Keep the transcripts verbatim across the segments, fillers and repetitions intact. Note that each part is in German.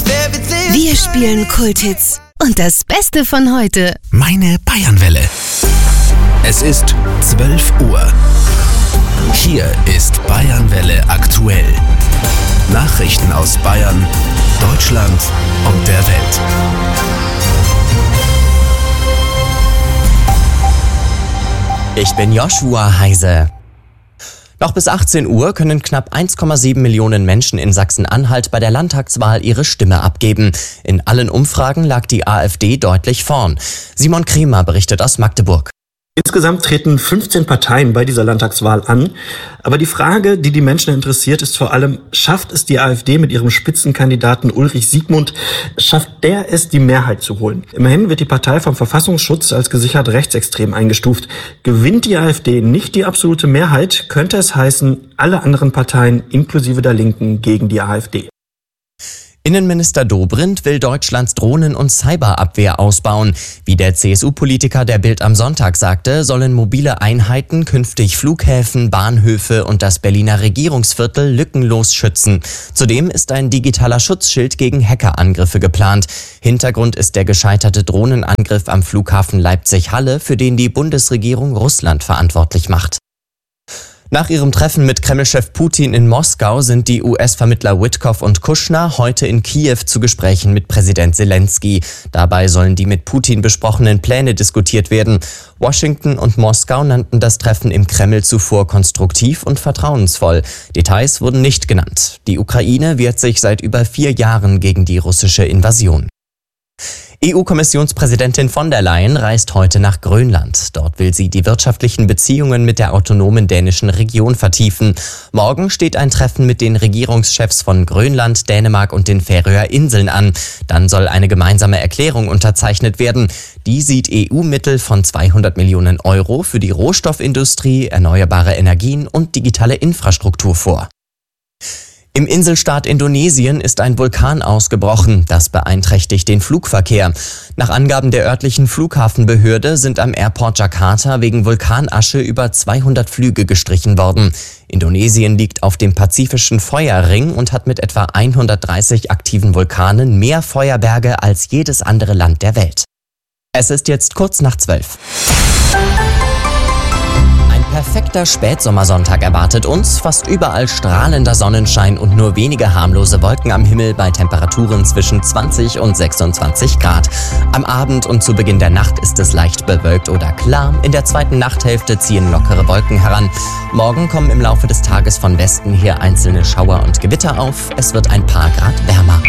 Wir spielen Kulthits und das Beste von heute. Meine Bayernwelle. Es ist zwölf Uhr. Hier ist Bayernwelle aktuell. Nachrichten aus Bayern, Deutschland und der Welt. Ich bin Joshua Heise. Noch bis achtzehn Uhr können knapp eins Komma sieben Millionen Menschen in Sachsen-Anhalt bei der Landtagswahl ihre Stimme abgeben. In allen Umfragen lag die AfD deutlich vorn. Simon Kremer berichtet aus Magdeburg. Insgesamt treten fünfzehn Parteien bei dieser Landtagswahl an. Aber die Frage, die die Menschen interessiert, ist vor allem, schafft es die AfD mit ihrem Spitzenkandidaten Ulrich Siegmund, schafft der es, die Mehrheit zu holen? Immerhin wird die Partei vom Verfassungsschutz als gesichert rechtsextrem eingestuft. Gewinnt die AfD nicht die absolute Mehrheit, könnte es heißen, alle anderen Parteien inklusive der Linken gegen die AfD. Innenminister Dobrindt will Deutschlands Drohnen- und Cyberabwehr ausbauen. Wie der C S U-Politiker der Bild am Sonntag sagte, sollen mobile Einheiten künftig Flughäfen, Bahnhöfe und das Berliner Regierungsviertel lückenlos schützen. Zudem ist ein digitaler Schutzschild gegen Hackerangriffe geplant. Hintergrund ist der gescheiterte Drohnenangriff am Flughafen Leipzig-Halle, für den die Bundesregierung Russland verantwortlich macht. Nach ihrem Treffen mit Kreml-Chef Putin in Moskau sind die U S-Vermittler Witkoff und Kushner heute in Kiew zu Gesprächen mit Präsident Zelensky. Dabei sollen die mit Putin besprochenen Pläne diskutiert werden. Washington und Moskau nannten das Treffen im Kreml zuvor konstruktiv und vertrauensvoll. Details wurden nicht genannt. Die Ukraine wehrt sich seit über vier Jahren gegen die russische Invasion. E U-Kommissionspräsidentin von der Leyen reist heute nach Grönland. Dort will sie die wirtschaftlichen Beziehungen mit der autonomen dänischen Region vertiefen. Morgen steht ein Treffen mit den Regierungschefs von Grönland, Dänemark und den Färöer Inseln an. Dann soll eine gemeinsame Erklärung unterzeichnet werden. Die sieht E U-Mittel von zweihundert Millionen Euro für die Rohstoffindustrie, erneuerbare Energien und digitale Infrastruktur vor. Im Inselstaat Indonesien ist ein Vulkan ausgebrochen. Das beeinträchtigt den Flugverkehr. Nach Angaben der örtlichen Flughafenbehörde sind am Airport Jakarta wegen Vulkanasche über zweihundert Flüge gestrichen worden. Indonesien liegt auf dem pazifischen Feuerring und hat mit etwa hundertdreißig aktiven Vulkanen mehr Feuerberge als jedes andere Land der Welt. Es ist jetzt kurz nach zwölf. Perfekter Spätsommersonntag erwartet uns, fast überall strahlender Sonnenschein und nur wenige harmlose Wolken am Himmel bei Temperaturen zwischen zwanzig und sechsundzwanzig Grad. Am Abend und zu Beginn der Nacht ist es leicht bewölkt oder klar. In der zweiten Nachthälfte ziehen lockere Wolken heran. Morgen kommen im Laufe des Tages von Westen her einzelne Schauer und Gewitter auf. Es wird ein paar Grad wärmer.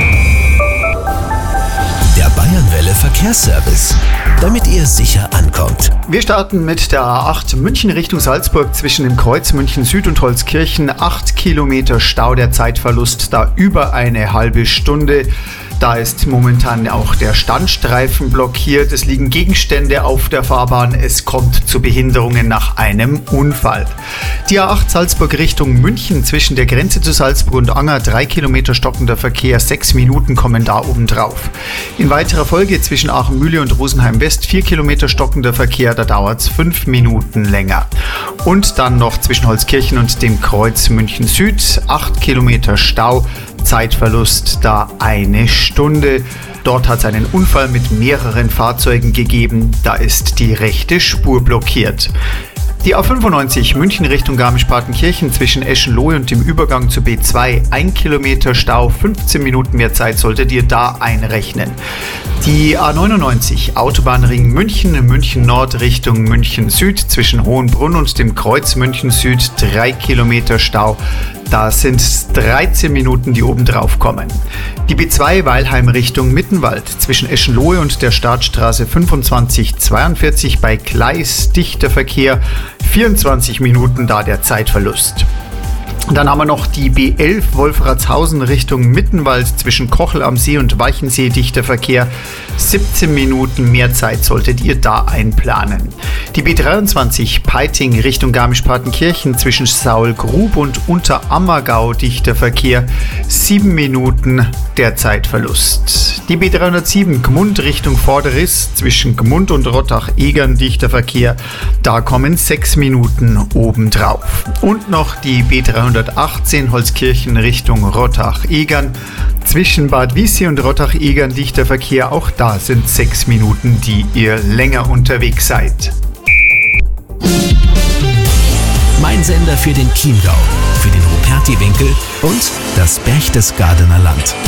Der Bayernwelle Verkehrsservice, damit ihr sicher ankommt. Wir starten mit der A acht München Richtung Salzburg zwischen dem Kreuz München Süd und Holzkirchen. acht Kilometer Stau, der Zeitverlust da über eine halbe Stunde. Da ist momentan auch der Standstreifen blockiert. Es liegen Gegenstände auf der Fahrbahn. Es kommt zu Behinderungen nach einem Unfall. Die A acht Salzburg Richtung München zwischen der Grenze zu Salzburg und Anger. Drei Kilometer stockender Verkehr. Sechs Minuten kommen da oben drauf. In weiterer Folge zwischen Aachen-Mühle und Rosenheim West. Vier Kilometer stockender Verkehr. Da dauert es fünf Minuten länger. Und dann noch zwischen Holzkirchen und dem Kreuz München Süd. Acht Kilometer Stau. Zeitverlust da eine Stunde. Dort hat es einen Unfall mit mehreren Fahrzeugen gegeben. Da ist die rechte Spur blockiert. Die A fünfundneunzig München Richtung Garmisch-Partenkirchen zwischen Eschenlohe und dem Übergang zu B zwei. Ein Kilometer Stau, fünfzehn Minuten mehr Zeit solltet ihr da einrechnen. Die A neunundneunzig Autobahnring München, München Nord Richtung München Süd zwischen Hohenbrunn und dem Kreuz München Süd. Drei Kilometer Stau. Da sind dreizehn Minuten, die oben drauf kommen. Die B zwei Weilheim Richtung Mittenwald zwischen Eschenlohe und der Startstraße fünfundzwanzig zweiundvierzig bei Gleis dichter Verkehr. vierundzwanzig Minuten da der Zeitverlust. Dann haben wir noch die B elf Wolfratshausen Richtung Mittenwald zwischen Kochel am See und Weichensee dichter Verkehr. siebzehn Minuten mehr Zeit solltet ihr da einplanen. Die B dreiundzwanzig Peiting Richtung Garmisch-Partenkirchen zwischen Saulgrub und Unterammergau dichter Verkehr. sieben Minuten der Zeitverlust. Die B dreihundertsieben Gmund Richtung Vorderriss zwischen Gmund und Rottach-Egern dichter Verkehr. Da kommen sechs Minuten obendrauf. Und noch die B dreihundertachtzehn Holzkirchen Richtung Rottach-Egern. Zwischen Bad Wiessee und Rottach-Egern dichter Verkehr. Auch da sind sechs Minuten, die ihr länger unterwegs seid. Mein Sender für den Chiemgau, für den Ruperti-Winkel und das Berchtesgadener Land.